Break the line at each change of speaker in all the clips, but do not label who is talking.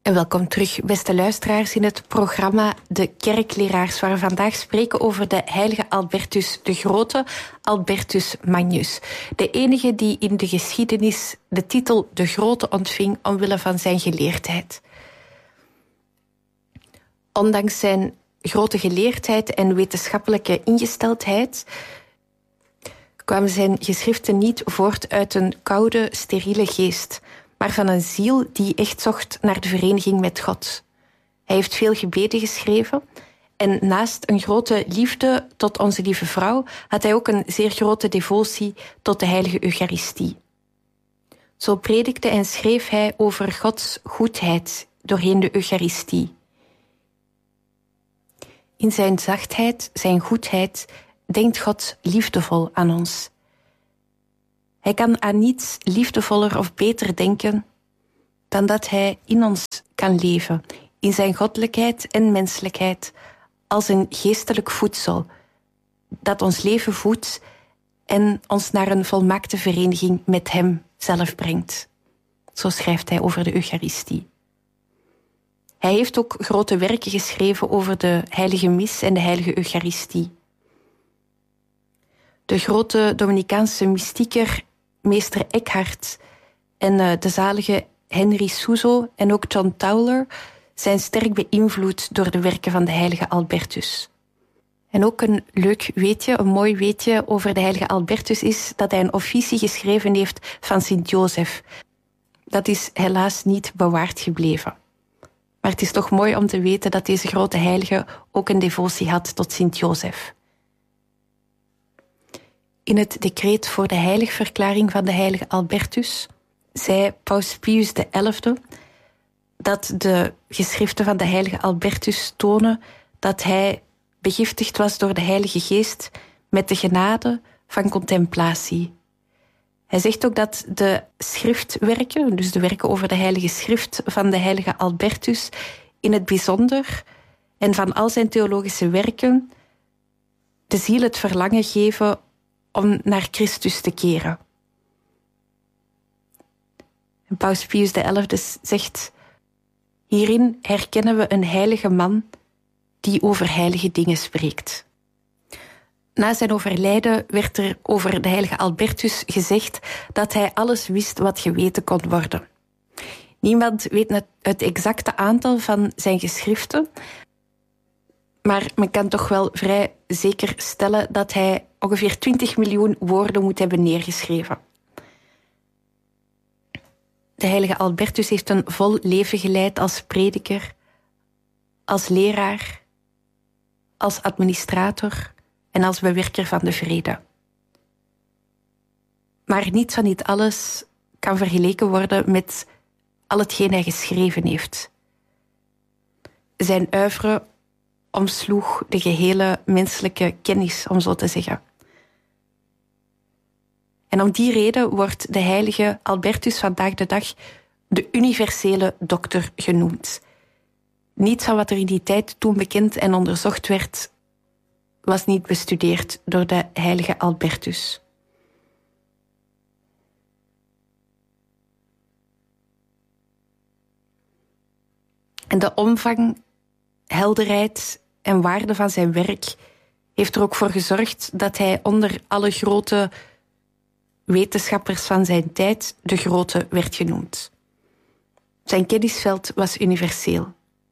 En welkom terug, beste luisteraars, in het programma De Kerkleraars, waar we vandaag spreken over de heilige Albertus de Grote, Albertus Magnus. De enige die in de geschiedenis de titel de Grote ontving omwille van zijn geleerdheid. Ondanks zijn grote geleerdheid en wetenschappelijke ingesteldheid kwamen zijn geschriften niet voort uit een koude, steriele geest, maar van een ziel die echt zocht naar de vereniging met God. Hij heeft veel gebeden geschreven en naast een grote liefde tot onze lieve vrouw had hij ook een zeer grote devotie tot de heilige Eucharistie. Zo predikte en schreef hij over Gods goedheid doorheen de Eucharistie. In zijn zachtheid, zijn goedheid, denkt God liefdevol aan ons. Hij kan aan niets liefdevoller of beter denken dan dat hij in ons kan leven, in zijn goddelijkheid en menselijkheid, als een geestelijk voedsel, dat ons leven voedt en ons naar een volmaakte vereniging met hem zelf brengt. Zo schrijft hij over de Eucharistie. Hij heeft ook grote werken geschreven over de heilige mis en de heilige Eucharistie. De grote Dominicaanse mystieker meester Eckhart en de zalige Henry Suso en ook John Tauler zijn sterk beïnvloed door de werken van de heilige Albertus. En ook een leuk weetje, een mooi weetje over de heilige Albertus is dat hij een officie geschreven heeft van Sint-Jozef. Dat is helaas niet bewaard gebleven. Maar het is toch mooi om te weten dat deze grote heilige ook een devotie had tot Sint-Jozef. In het decreet voor de heiligverklaring van de heilige Albertus zei Paus Pius XI dat de geschriften van de heilige Albertus tonen dat hij begiftigd was door de Heilige Geest met de genade van contemplatie. Hij zegt ook dat de schriftwerken, dus de werken over de heilige schrift van de heilige Albertus, in het bijzonder en van al zijn theologische werken de ziel het verlangen geven om naar Christus te keren. En Paus Pius XI zegt: hierin herkennen we een heilige man die over heilige dingen spreekt. Na zijn overlijden werd er over de heilige Albertus gezegd dat hij alles wist wat geweten kon worden. Niemand weet het exacte aantal van zijn geschriften, maar men kan toch wel vrij zeker stellen dat hij ongeveer 20 miljoen woorden moet hebben neergeschreven. De heilige Albertus heeft een vol leven geleid als prediker, als leraar, als administrator en als bewerker van de vrede. Maar niets van dit alles kan vergeleken worden met al hetgeen hij geschreven heeft. Zijn oeuvre omsloeg de gehele menselijke kennis, om zo te zeggen. En om die reden wordt de heilige Albertus vandaag de dag de universele dokter genoemd. Niets van wat er in die tijd toen bekend en onderzocht werd, was niet bestudeerd door de heilige Albertus. En de omvang, helderheid en waarde van zijn werk heeft er ook voor gezorgd dat hij onder alle grote wetenschappers van zijn tijd de Grote werd genoemd. Zijn kennisveld was universeel.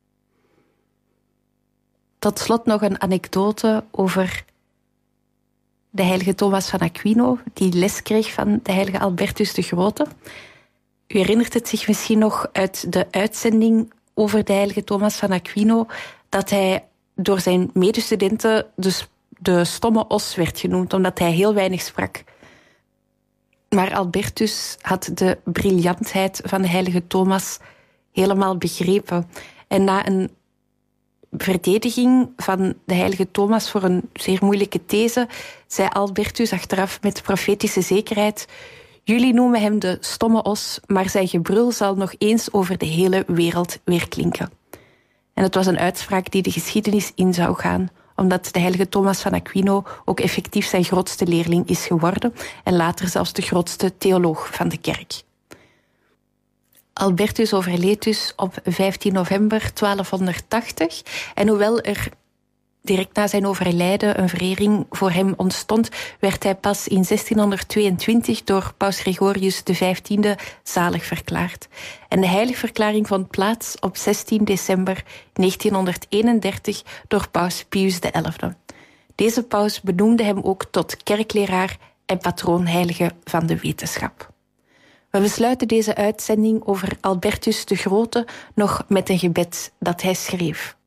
Tot slot nog een anekdote over de heilige Thomas van Aquino, die les kreeg van de heilige Albertus de Grote. U herinnert het zich misschien nog uit de uitzending over de heilige Thomas van Aquino, dat hij door zijn medestudenten de stomme os werd genoemd, omdat hij heel weinig sprak. Maar Albertus had de briljantheid van de heilige Thomas helemaal begrepen. En na een verdediging van de heilige Thomas voor een zeer moeilijke these, zei Albertus achteraf met profetische zekerheid: jullie noemen hem de stomme os, maar zijn gebrul zal nog eens over de hele wereld weerklinken. En het was een uitspraak die de geschiedenis in zou gaan, omdat de heilige Thomas van Aquino ook effectief zijn grootste leerling is geworden en later zelfs de grootste theoloog van de kerk. Albertus overleed dus op 15 november 1280. En hoewel er direct na zijn overlijden een verering voor hem ontstond, werd hij pas in 1622 door paus Gregorius XV zalig verklaard. En de heiligverklaring vond plaats op 16 december 1931 door paus Pius XI. Deze paus benoemde hem ook tot kerkleraar en patroonheilige van de wetenschap. We besluiten deze uitzending over Albertus de Grote nog met een gebed dat hij schreef.